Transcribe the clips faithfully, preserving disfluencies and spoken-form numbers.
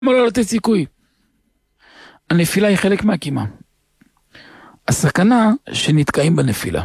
למה לא לתת סיכוי? הנפילה היא חלק מהקימה. הסכנה שנתקעים בנפילה.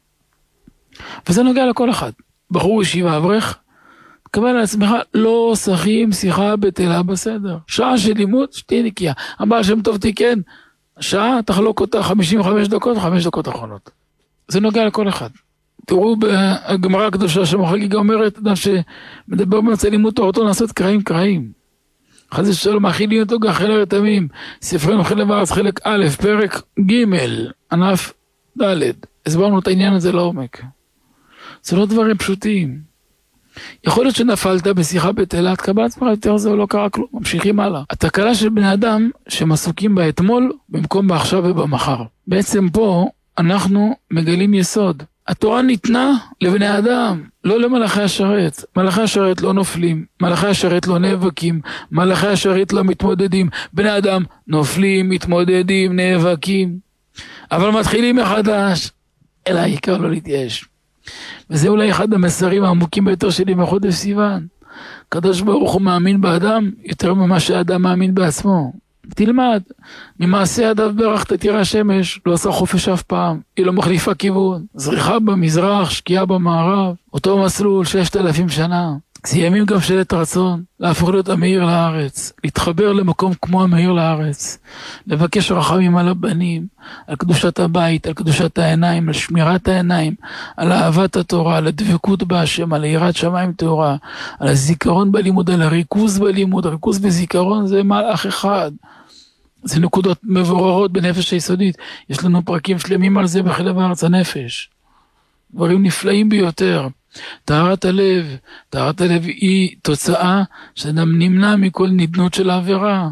וזה נוגע לכל אחד. בחור ישיבה אברך, תקבל על עצמך, לא שחים שיחה בטלה בסדר. שעה של לימוד, שתהיה נקייה. הבעל שם טוב תיקן, שעה תחלוק אותה חמישים וחמש דקות, חמש דקות אחרונות. זה נוגע לכל אחד. תראו בגמרא הקדושה שמחגיגה אומרת, אדם שמדבר במצא לימוד תורתו לעשות קרעים קרעים. חס ושלום מאכילים אותו גחל הרתמים. ספרנו חלק הארץ חלק א', פרק ג', ענף ד'. הסברנו את העניין הזה לעומק. זה לא דברים פשוטים. יכול להיות שנפלת בשיחה בטלה, תקבל עצמך יותר זה או לא קרה כלום, ממשיכים הלאה. התקלה של בני אדם שהם עסוקים באתמול במקום בעכשיו ובמחר. בעצם פה אנחנו מגלים יסוד. התורה ניתנה לבני אדם, לא למלאכי השרת. מלאכי השרת לא נופלים, מלאכי השרת לא נאבקים, מלאכי השרת לא מתמודדים. בני אדם נופלים, מתמודדים, נאבקים, אבל מתחילים מחדש. אלא העיקר לא להתייאש. וזה אולי אחד המסרים העמוקים ביותר שלי מחודש סיוון. הקדוש ברוך הוא מאמין באדם יותר ממה שהאדם מאמין בעצמו. תלמד, ממעשה ידיו ברכת תראה השמש, לא עשה חופש אף פעם, היא לא מחליפה כיוון, זריחה במזרח, שקיעה במערב, אותו מסלול ששת אלפים שנה. זה ימים גם של עת רצון, להפוך להיות המאיר לארץ, להתחבר למקום כמו המאיר לארץ, לבקש רחמים על הבנים, על קדושת הבית, על קדושת העיניים, על שמירת העיניים, על אהבת התורה, על הדבקות בהשם, על יראת שמיים טהורה, על הזיכרון בלימוד, על הריכוז בלימוד. הריכוז וזיכרון זה מהלך אחד. זה נקודות מבוררות בנפש היסודית. יש לנו פרקים שלמים על זה בחלב הארץ הנפש. דברים נפלאים ביותר. טהרת הלב, טהרת הלב היא תוצאה שאדם נמנע מכל נדנות של העבירה.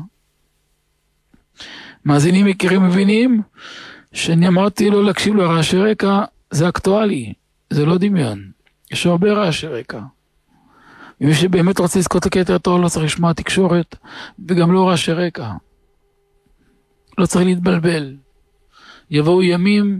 מאזינים מכירים מבינים שאני אמרתי לא להקשיב לרעשי רקע, זה אקטואלי, זה לא דמיון. יש הרבה רעשי רקע. ומי שבאמת רוצה לזכות לקטע התורה לא צריך לשמוע תקשורת, וגם לא רעשי רקע. לא צריך להתבלבל. יבואו ימים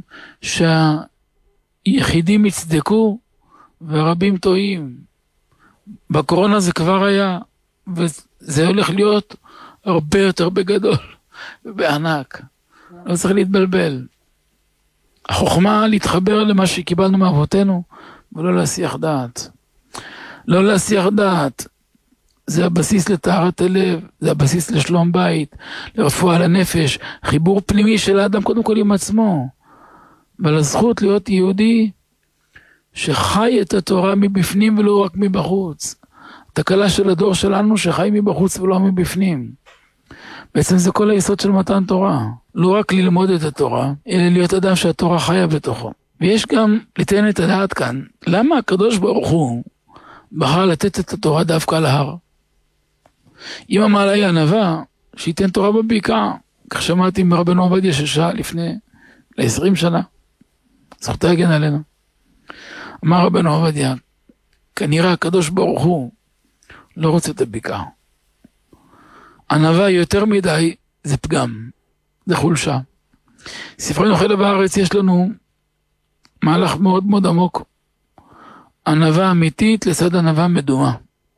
שהיחידים יצדקו והרבים טועים. בקורונה זה כבר היה, וזה הולך להיות הרבה יותר בגדול ובענק. לא צריך להתבלבל. החוכמה להתחבר למה שקיבלנו מאבותינו, ולא להסיח דעת. לא להסיח דעת. זה הבסיס לטהרת הלב, זה הבסיס לשלום בית, לרפואה לנפש, חיבור פנימי של האדם קודם כל עם עצמו. ועל הזכות להיות יהודי שחי את התורה מבפנים ולא רק מבחוץ. התקלה של הדור שלנו שחי מבחוץ ולא מבפנים. בעצם זה כל היסוד של מתן תורה. לא רק ללמוד את התורה, אלא להיות אדם שהתורה חיה בתוכו. ויש גם לתן את הדעת כאן. למה הקדוש ברוך הוא בחר לתת את התורה דווקא על ההר? אם המעלה היא ענווה, שייתן תורה בבקעה. כך שמעתי מרבנו עובדיה ששעה לפני עשרים שנה. זכותה הגן עלינו. אמר רבנו עובדיה, כנראה הקדוש ברוך הוא לא רוצה את הבקעה. ענווה יותר מדי זה פגם, זה חולשה. ספרנו חלב הארץ יש לנו מהלך מאוד מאוד עמוק. ענווה אמיתית לצד ענווה מדומה.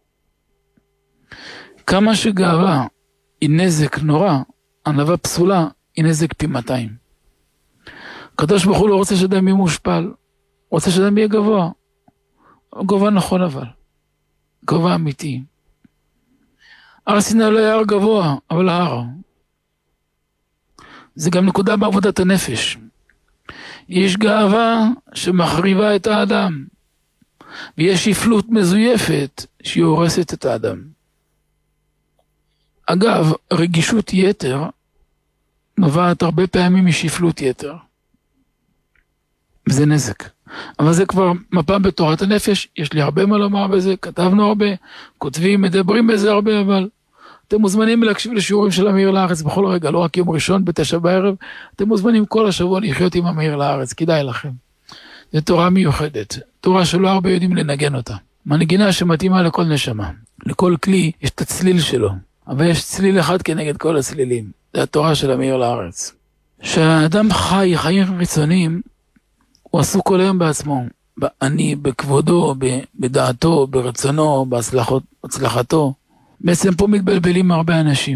כמה שגאווה היא נזק נורא, ענווה פסולה היא נזק פי מאתיים. הקדוש ברוך הוא לא רוצה שאדם יהיה מושפל, רוצה שאדם יהיה גבוה. גבוה נכון אבל, גבוה אמיתי. הר סיני לא היה הר גבוה, אבל ההר. זה גם נקודה בעבודת הנפש. יש גאווה שמחריבה את האדם, ויש שפלות מזויפת שהיא הורסת את האדם. אגב, רגישות יתר נובעת הרבה פעמים משפלות יתר. וזה נזק. אבל זה כבר מפה בתורת הנפש, יש לי הרבה מה לומר בזה, כתבנו הרבה, כותבים, מדברים בזה הרבה, אבל אתם מוזמנים להקשיב לשיעורים של המאיר לארץ בכל רגע, לא רק יום ראשון בתשע בערב, אתם מוזמנים כל השבוע לחיות עם המאיר לארץ, כדאי לכם. זו תורה מיוחדת, תורה שלא הרבה יודעים לנגן אותה. מנגינה שמתאימה לכל נשמה, לכל כלי יש את הצליל שלו, אבל יש צליל אחד כנגד כל הצלילים, זה התורה של המאיר לארץ. שהאדם חי חיים חיצוניים, הוא עסוק כל היום בעצמו, אני, בכבודו, בדעתו, ברצונו, בהצלחתו. בעצם פה מתבלבלים הרבה אנשים.